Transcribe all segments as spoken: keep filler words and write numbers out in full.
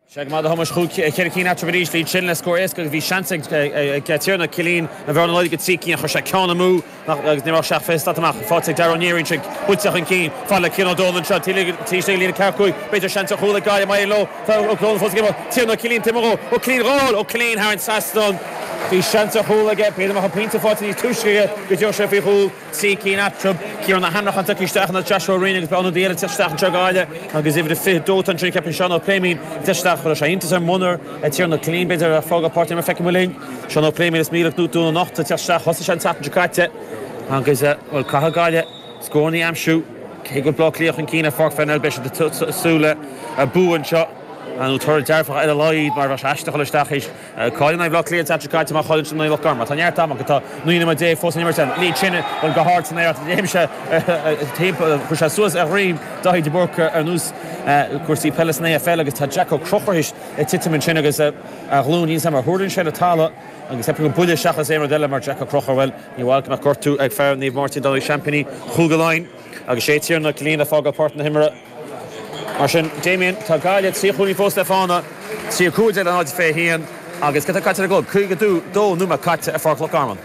Seag má hamas chuúd ceircín atríéis hí sin le scóir éca bhí seansing tíarna cilín a bhar leid go tíí chu se ceanna mú agus ní seach festa amach fáte deníirn sin buteach an cín fála cin dólan se tí sé lína cecuig beidir seanta chuúla gaiile mai lo gló fó tíarna cilín timó ó clínráil ó clín hain saston. Bhí seanta chuúla ge pe a pinta fáta ní túisige go dúir sé fhí chuúil tí cín atrub cíar na hanach ananta isteach na Joshua Ring bena déile teisteach an teáile agus ifh fi dótan trí cepan seán pléimín teisteach chu sé intas ar munar a tíarna clín beidir a fága páirtí mar feicimlín seán pléimín is míle núú nachta teisteach hosa sé tap deáite agus bhfuil cathagáile scónaí amsú cé go blolíoch an cína fá fenil be súla a búan seo an útóir dearfach eile leid mar bheit eiste choisteach cáin na bhlach líon teáite mar choinn na le garma. Tá neart am gotá nuoine dé fós nimmerten lí sinne bhil go háart san éir déimse timp chu se suas a riim daid de burca ar nús cuasí pelasné a fel agus tá Jack Crochis i titamin sin agus a glún sam mar thuúrin sé a talla agus heb go buide seachas éar deile mar Jack Crochhfuil ní bhil nach cortú ag fear níomh Martin Dolly Champagny chuúgaláin agus sé tíarna lína fága páirtna himara. Mar sin Damien tá gáile tí chuúí fós Stefána tí cúide an áid fé híon agus go caite a go chuige dú dó numa caite a fála garman.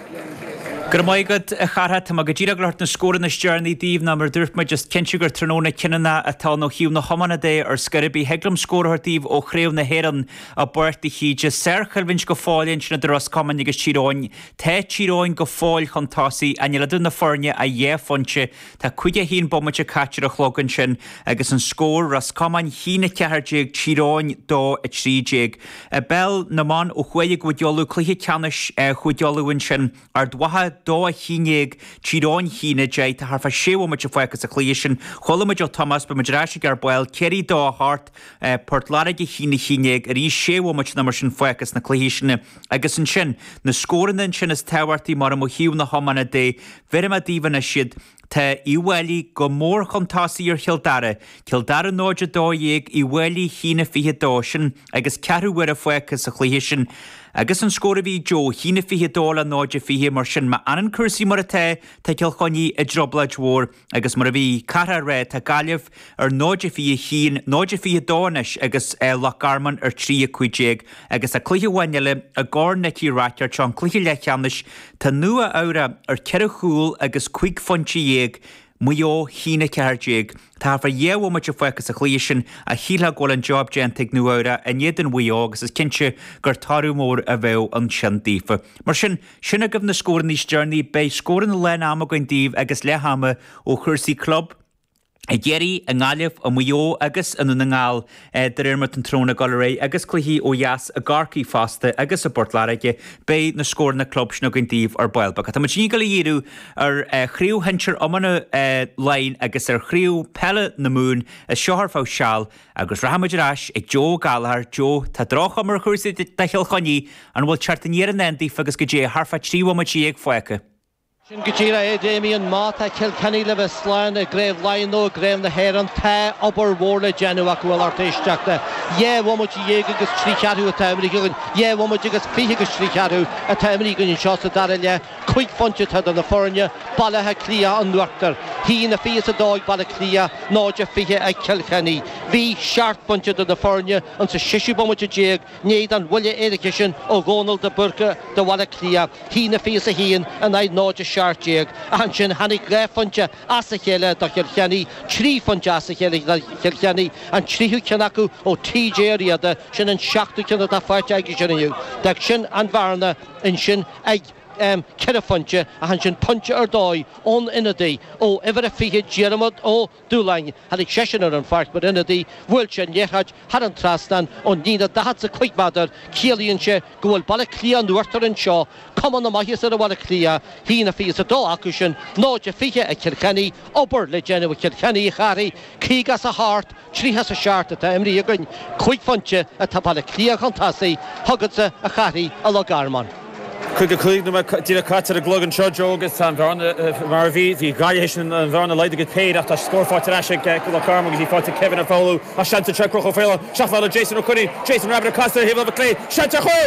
Gur maigad a chartha tá go ddíra leart na scóra na stearnaí díomh na mar dúirt me just cinse gur tróna cinena atá nó hiú na chomanna dé ar scaribí heglam scórathtíomh ó chréomh na héan a buirta chiide serchailvins go fáilinn sinna dros coman agus tíráin té tíráin go fáil chutásaí a le duna forne a dhéfonse tá chuide híon bommate caiitear a chlógan sin agus an scór ras coman hína cehardeag tíráin dó a trídéag. A bell na man ó chuige go deolú cluiche ceannis chuideolúin sin ar dwatha dó a hínéag tíráin hína dé a harfa séhmate foichas a cléisisin cholamid Thomas be madraisi gar buil ceirí dó hart portlaige hína hínéag a rí séhmate na mar sin foichas na cléisisinne agus an sin na scóran sin is tehairtaí mar mo hiú na homanna dé verim a díhanna siad Tá ihhailí go mór chutásaí ar Kildare, Kildare nóide dóhéag ihhailí hína fihe dósin agus cearúhar a foichas a chléisisin agus an scóra bhí Jo hína fihe dóla nóide fihe mar sin ma anan cuasaí mar a té tá ceilchoní i droblaid mhór agus mar a bhí cara ré tá gaiamh ar nóide fihe hín nóide fihe dónis agus lechgarman ar trí chuidéag agus a cluiche bhainile a gár netí ráitear teán cluiche lechanis tá nua ára ar ceir chúil agus chuig fontíé muo hína ceardeag. Tá fa dhéhmate foichas a chléisisin a híla ggóil an job gentig nuára a néan mhuiá agus is cinse gur tarú mór a bheith an sin dífa. Mar sin sinna gomh na scóran níos dearnaí bei scóran le am goin díomh agus lehama ó chuirsaí club a dhéirí a ngáileh a mhuió agus an na ngáil de irmat an tróna galaré agus cluhíí ó jaas a garcaí fásta agus a bortláige bé na scór na club sna goin díomh ar bailbach. Tá tí go dhéú ar chríú hentir ammanna lein agus ar chríú pelle na mún a seothar fá seall agus rahamidirráis ag Jo Gallagher Jo tá drocha mar chuirsa de cheilchaní an bhfuil chartaníar an endíh agus go dé harfa tríhamatí ag foicha. Sin gotíra é Damien Mata Kilkenny le bheith sláin a gréibh Lionó gréibh na héan tá obair mhórla genú a bhfuil artéisteachta. Dhé bhmuid dhéag agus trí ceadú a taimrí goin, dhé bhmuid agus fiche agus trí ceadú a taimrí goin seo sa dar le chuig fonte tá na forne ballathe clia an nuachtar. Hí na fios a dóid balla clia náide fiche ag Kilkenny. Bhí seart fonte na forne an sa siisiú bhmuid dhéag néad an bhuiile éirice sin ó ggónal de burca de bhalla clia. Hí na fios a híon an éid náide Shartiag an sin hanig gréfonte as a chéile do Kilkenny, trí fonte as a chéile do Kilkenny an tríú cenacu ó T J riada sin an seachtú cena a fáte ag sinniu. Dag sin an bharna in sin ag Um, Cerefonte a han sin punte ar dói ón inadí ó ever a fihe Jeremod ó dúlain had ik sesin ar an fart mar inadí bhfuil sin nechad had an trastan ó nína dahad sa chuigmadar cíalíonn se gohfuil balla clia nuachtar an seo cuman na maithas ar a bhla clia hí na fios a dó acu sin náide fiche a Kilkenny obair le genú a Kilkenny charí cígas a hart tríhas a seart a taimrí a gin chuig fonte a tá balla clia chutásaí thugad a charí a le garman. Chuig a chuig na tíra caite a glog an seo jogus an bharna mar bhí hí gaiile sin an bharna leide go péad ach tá scóráte eise le carm agus hí fáte Kevin a fáú a seanta tre croch ó féile seachfáil Jason O'Connor Jason Rabbit a casta híh a clé seanta chó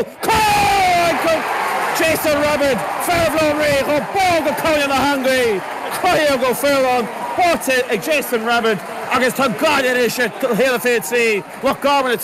có Jason Rabbit fearhlá ré ó bó go cáile na hangaí chuir go féán báte ag Jason Rabbit agus tá gaiile is héile féad sí le garman